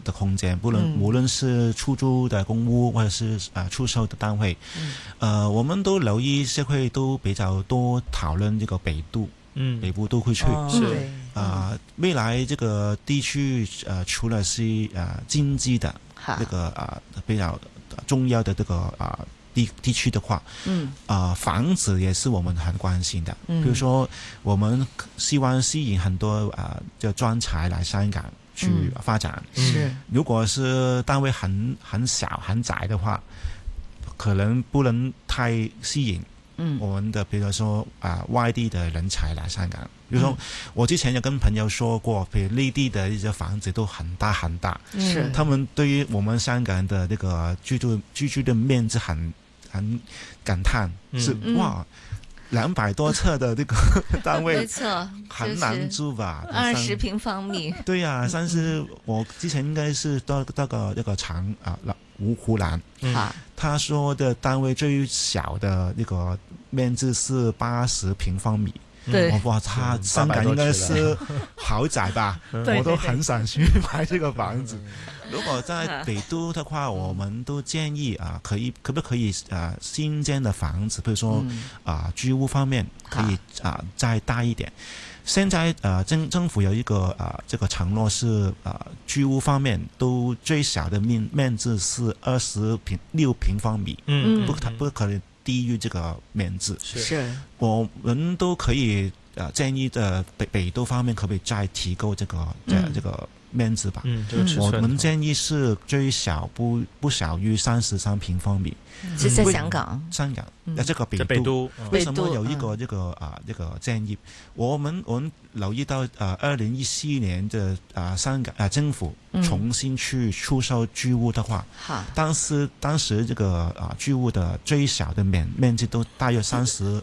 的空间，无论是出租的公屋或者是出售的单位，我们都留意社会都比较多讨论这个北部都会区， 是未来这个地区除了是经济的这个比较重要的这个地区的话，房子也是我们很关心的。比如说，我们希望吸引很多就专才来香港去发展。 是， 如果是单位很小很窄的话，可能不能太吸引我们的，比如说外地的人才来香港。比如说，我之前有跟朋友说过，比如内地的一些房子都很大很大， 是他们对于我们香港的这个居住的面积很感叹，是哇，200多册的这个单位， 没错， 很难住吧 ？20平方米。 对呀，但是我之前应该是到一个长湖南，他说的单位最小的那个面积是80平方米。 对， 哇，他香港应该是豪宅吧？我都很想去买这个房子。如果在北都的话，我们都建议可不可以新建的房子，比如说居屋方面可以再大一点。现在政府有一个这个承诺是居屋方面都最小的面积是26平方米，不可能低于这个面积。 是， 我们都可以建议的北都方面可不可以再提高这个面积吧？我们建议是最小不小于33平方米。 是在香港这个北都为什么有一个这个建议？我们留意到2014年的香港政府重新去出售居屋的话，当时这个居屋的最小的面积都大约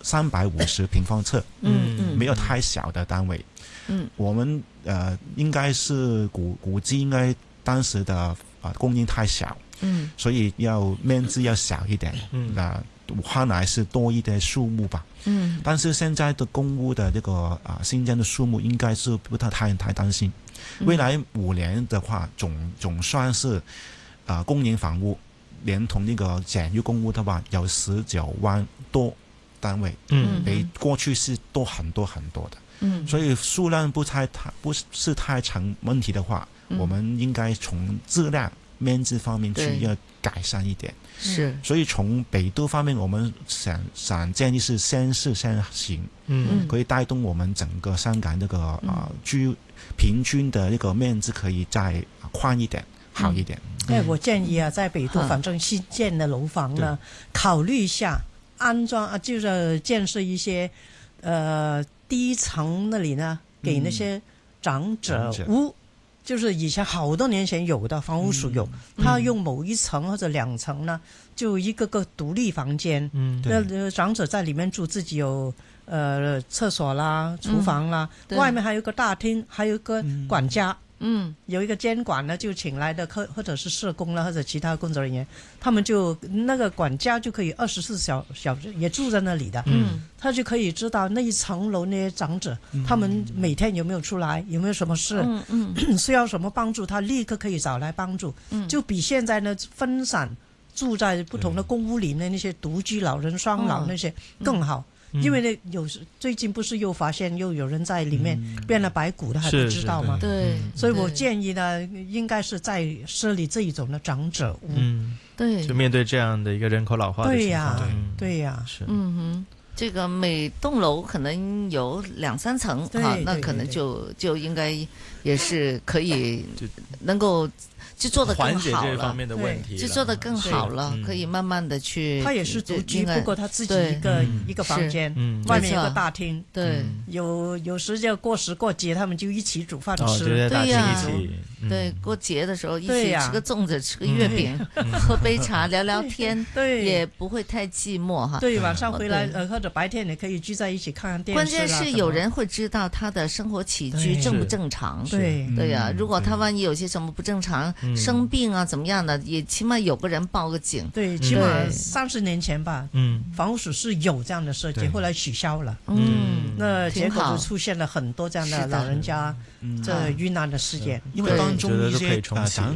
350平方尺，没有太小的单位。我们应该是估计应该当时的供应太小，所以面积要小一点，换来是多一点数目吧。但是现在的公屋的这个新建的数目应该是不太担心。未来5年的话，总算是公营房屋连同那个简约公屋的话，有19万多单位，比过去是多很多很多的。所以数量不是太成问题的话，我们应该从质量面积方面去要改善一点。 是， 所以从北都方面，我们想建议是先试先行，可以带动我们整个香港这个平均的这个面积可以再宽一点，好一点。 我建议在北都反正新建的楼房呢，考虑一下安装就是建设一些第一层那里呢，给那些长者屋，就是以前好多年前有的房屋署有，他用某一层或者2层呢，就一个个独立房间，那长者在里面住，自己有厕所啦、厨房啦，外面还有个大厅，还有个管家。有一个监管呢，就请来的或者是社工啦，或者其他工作人员，他们就那个管家就可以24小时也住在那里的，他就可以知道那一层楼那些长者，他们每天有没有出来，有没有什么事，需要什么帮助，他立刻可以找来帮助，就比现在呢分散住在不同的公屋里的那些独居老人、双老那些更好。因为呢，最近不是又发现又有人在里面变了白骨的，还不知道吗？ 对， 所以我建议呢，应该是在设立这一种的长者屋。 对， 就面对这样的一个人口老化的情况。 对呀， 是。 这个每栋楼可能有2-3层那可能就应该也是可以能够就做得更好了， 缓解这方面的问题， 就做得更好了，可以慢慢的去。 他也是独居，不过他自己一个房间，外面有个大厅。 对， 有时就过时过节，他们就一起煮饭吃。 对呀，对，过节的时候一起吃个粽子，吃个月饼，喝杯茶，聊聊天， 对， 也不会太寂寞哈。 对，晚上回来或者白天也可以聚在一起看看电视。 关键是有人会知道他的生活起居正不正常。对呀，如果他万一有些什么不正常。生病啊，怎么样的，也起码有个人报个警。 对，起码30年前吧，房屋署是有这样的设计，后来取消了。那结果就出现了很多这样的老人家这遇难的事件。 因为当中一些长